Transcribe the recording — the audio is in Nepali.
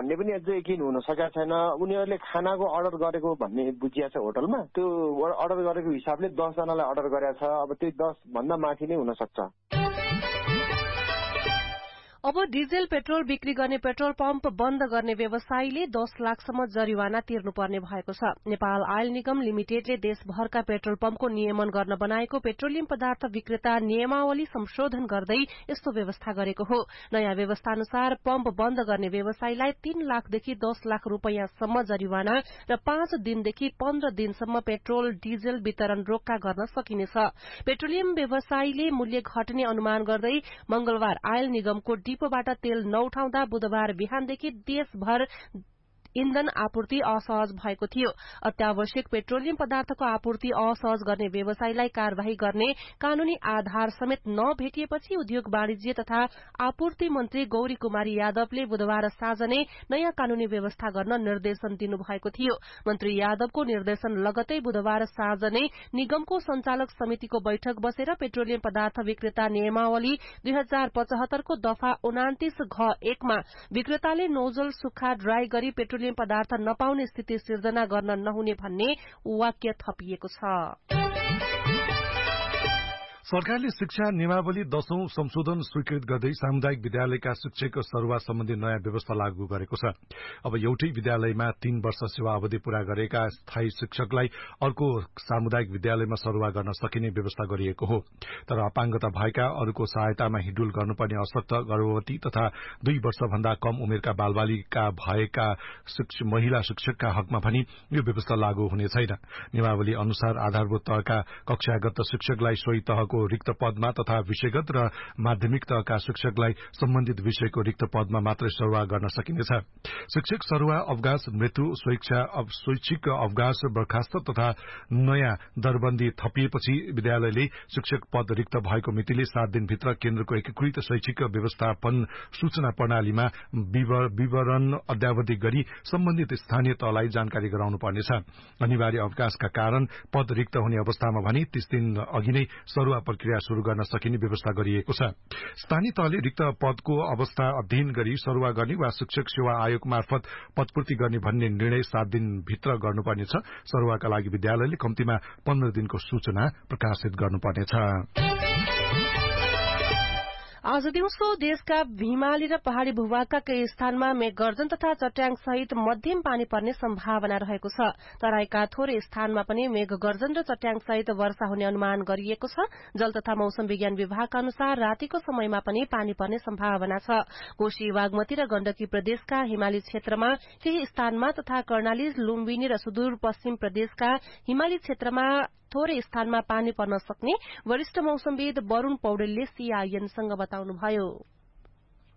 भन्ने पनि अझै यकिन हुन सकेको छैन। उनीहरूले खानाको अर्डर गरेको भन्ने बुझिया छ होटलमा, त्यो अर्डर गरेको हिसाबले 10 जनालाई अर्डर गरेको छ। अब त्यो 10 भन्दा माथि नै हुन सक्छ। अब डिजेल पेट्रोल बिक्री गर्ने पेट्रोल पम्प बन्द गर्ने व्यवसायीले 10 लाखसम्म जरिवाना तिर्नुपर्ने भएको छ। नेपाल आयल निगम लिमिटेडले देशभरका पेट्रोल पम्पको नियमन गर्न बनाएको पेट्रोलियम पदार्थ विक्रेता नियमावली संशोधन गर्दै यस्तो व्यवस्था गरेको हो। नयाँ व्यवस्था अनुसार पम्प बन्द गर्ने व्यवसायीलाई 3 लाखदेखि 10 लाख रूपियाँसम्म जरिवाना र 5 दिनदेखि 15 दिनसम्म पेट्रोल डिजेल वितरण रोक्का गर्न सकिनेछ। पेट्रोलियम व्यवसायीले मूल्य घट्ने अनुमान गर्दै मंगलबार आयल निगमको डिपोबाट तेल नउठाउँदा बुधबार बिहानदेखि देशभर इन्धन आपूर्ति असहज भएको थियो। अत्यावश्यक पेट्रोलियम पदार्थको आपूर्ति असहज गर्ने व्यवसायीलाई कार्यवाही गर्ने कानूनी आधार समेत नभेटिएपछि उद्योग वाणिज्य तथा आपूर्ति मन्त्री गौरी कुमारी यादवले बुधबार साँझ नै नयाँ कानूनी व्यवस्था गर्न निर्देशन दिनुभएको थियो। मन्त्री यादवको निर्देशन लगतै बुधबार साँझ नै निगमको संचालक समितिको बैठक बसेर पेट्रोलियम पदार्थ विक्रेता नियमावली 2075 को दफा 29 घ 1 मा विक्रेताले नोजल सुक्खा ड्राई गरी पेट्रोलियम पदार्थ नपाउने स्थिति सिर्जना गर्न नहुने भन्ने वाक्य थपिएको छ। सरकारले शिक्षा नियमावली 10औं संशोधन स्वीकृत गर्दै सामुदायिक विद्यालयका शिक्षकको सरुवा सम्बन्धी नयाँ व्यवस्था लागू गरेको छ। अब एउटै विद्यालयमा 3 वर्ष सेवा अवधि पूरा गरेका स्थायी शिक्षकलाई अर्को सामुदायिक विद्यालयमा सरुवा गर्न सकिने व्यवस्था गरिएको हो। तर अपाङ्गता भएका अरूको सहायतामा हिडुल गर्नुपर्ने अशक्त गर्भवती तथा 2 वर्षभन्दा कम उमेरका बालबालिका भएका महिला शिक्षकका हकमा पनि यो व्यवस्था लागू हुने छैन। नियमावली अनुसार आधारभूत तहका कक्षागत शिक्षकलाई सोही तहको रिक्त पदमा तथा विषयगत र माध्यमिक तहका शिक्षकलाई सम्बन्धित विषयको रिक्त पदमा मात्रै सरुवा गर्न सकिनेछ। शिक्षक सरुवा अवकाश मृत्यु स्वैच्छिक अवकाश बर्खास्त तथा नयाँ दरबन्दी थपिएपछि विद्यालयले शिक्षक पद रिक्त भएको मितिले 7 दिनभित्र केन्द्रको एकीकृत शैक्षिक व्यवस्थापन सूचना प्रणालीमा विवरण अद्यावधि गरी सम्बन्धित स्थानीय तहलाई जानकारी गराउनु पर्नेछ। अनिवार्य अवकाशका कारण पद रिक्त हुने अवस्थामा भने 30 दिन अघि नै सरुवा प्रक्रिया शुरू गर्न सकिने व्यवस्था गरिएको छ। स्थानीय तहले रिक्त पदको अवस्था अध्ययन गरी सरुवा गर्ने वा शिक्षक सेवा आयोग मार्फत पदपूर्ति गर्ने भन्ने निर्णय 7 दिनभित्र गर्नुपर्नेछ। सरुवाका लागि विद्यालयले कम्तीमा 15 दिनको सूचना प्रकाशित गर्नुपर्नेछ। आज दिउँसो देशका हिमाली र पहाड़ी भूभागका केही स्थानमा मेघगर्जन तथा चट्याङ सहित मध्यम पानी पर्ने सम्भावना रहेको छ। तराईका थोरै स्थानमा पनि मेघगर्जन र चट्याङ सहित वर्षा हुने अनुमान गरिएको छ। जल तथा मौसम विज्ञान विभागका अनुसार रातिको समयमा पनि पानी पर्ने सम्भावना छ। कोशी बागमती र गण्डकी प्रदेशका हिमाली क्षेत्रमा केही स्थानमा तथा कर्णाली लुम्बिनी र सुदूरपश्चिम प्रदेशका हिमाली क्षेत्रमा थोरै स्थानमा पानी पर्न सक्ने वरिष्ठ मौसमविद वरूण पौडेलले सीआईएनसँग बताउनुभयो।